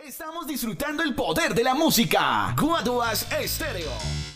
Estamos disfrutando el poder de la música. Guaduas Estéreo.